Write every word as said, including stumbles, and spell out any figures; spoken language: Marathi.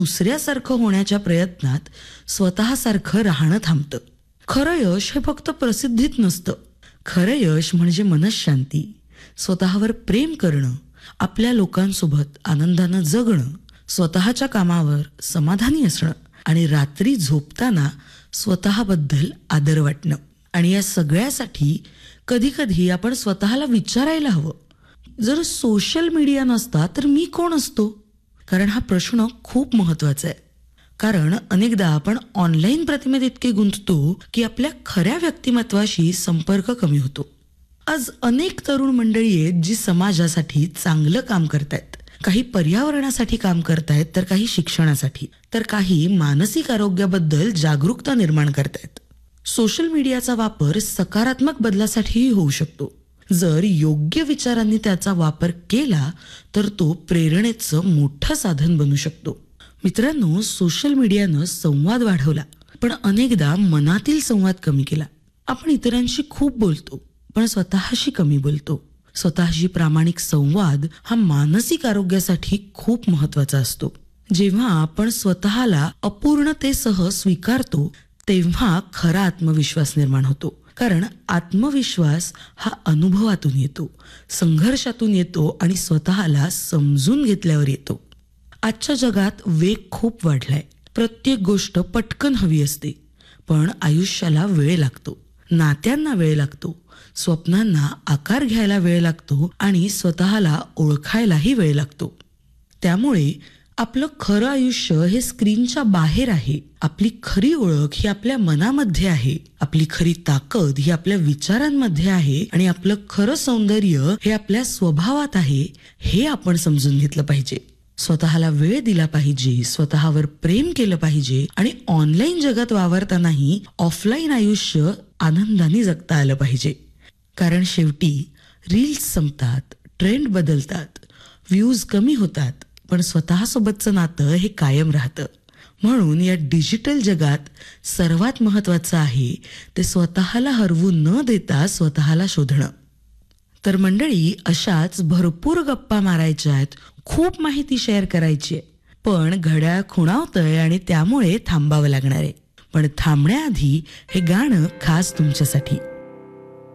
दुसऱ्यासारखं होण्याच्या प्रयत्नात स्वतःसारखं राहणं थांबतं. खरं यश हे फक्त प्रसिद्धीत नसतं. खरं यश म्हणजे मनःशांती, स्वतःवर प्रेम करणं, आपल्या लोकांसोबत आनंदानं जगणं, स्वतःच्या कामावर समाधानी असणं आणि रात्री झोपताना स्वतःबद्दल आदर वाटणं. आणि या सगळ्यासाठी कधी कधी आपण स्वतःला विचारायला हवं, जर सोशल मीडिया नसता तर मी कोण असतो? कारण हा प्रश्न खूप महत्वाचा आहे. कारण अनेकदा आपण ऑनलाईन प्रतिमेत इतके गुंततो की आपल्या खऱ्या व्यक्तिमत्वाशी संपर्क कमी होतो. आज अनेक तरुण मंडळी आहेत जी समाजासाठी चांगलं काम करतायत. काही पर्यावरणासाठी काम करतायत, तर काही शिक्षणासाठी, तर काही मानसिक आरोग्याबद्दल जागरूकता निर्माण करतायत. सोशल मीडियाचा वापर सकारात्मक बदलासाठीही होऊ शकतो. जर योग्य विचारांनी त्याचा वापर केला तर तो प्रेरणेचं मोठं साधन बनू शकतो. मित्रांनो, सोशल मीडियानं संवाद वाढवला, पण अनेकदा मनातील संवाद कमी केला. आपण इतरांशी खूप बोलतो, पण स्वतःशी कमी बोलतो. स्वतःशी प्रामाणिक संवाद हा मानसिक आरोग्यासाठी खूप महत्वाचा असतो. जेव्हा आपण स्वतःला अपूर्णतेसह स्वीकारतो तेव्हा खरा आत्मविश्वास निर्माण होतो. कारण आत्मविश्वास हा अनुभवातून येतो, संघर्षातून येतो आणि स्वतःला समजून घेतल्यावर येतो. आजच्या जगात वेग खूप वाढलाय. प्रत्येक गोष्ट पटकन हवी असते, पण आयुष्याला वेळ लागतो, नात्यांना वेळ लागतो, स्वप्नांना आकार घ्यायला वेळ लागतो आणि स्वतःला ओळखायलाही वेळ लागतो. त्यामुळे आपलं खरं आयुष्य हे स्क्रीनच्या बाहेर आहे. आपली खरी ओळख ही आपल्या मनामध्ये आहे. आपली खरी ताकद ही आपल्या विचारांमध्ये आहे आणि आपलं खरं सौंदर्य हे आपल्या स्वभावात आहे. हे आपण समजून घेतलं पाहिजे. स्वतःला वेळ दिला पाहिजे, स्वतःवर प्रेम केलं पाहिजे आणि ऑनलाईन जगात वावरतानाही ऑफलाईन आयुष्य आनंदाने जगता आलं पाहिजे. कारण शेवटी रील्स संपतात, ट्रेंड बदलतात, व्ह्यूज कमी होतात, पण स्वतःसोबतचं नातं हे कायम राहतं. म्हणून या डिजिटल जगात सर्वात महत्वाचं आहे ते स्वतःला हरवू न देता स्वतःला शोधणं. तर मंडळी, अशाच भरपूर गप्पा मारायच्या आहेत, खूप माहिती शेअर करायची आहे, पण घड्याळ खुणावतंय आणि त्यामुळे थांबावं लागणार आहे. पण थांबण्याआधी हे गाणं खास तुमच्यासाठी.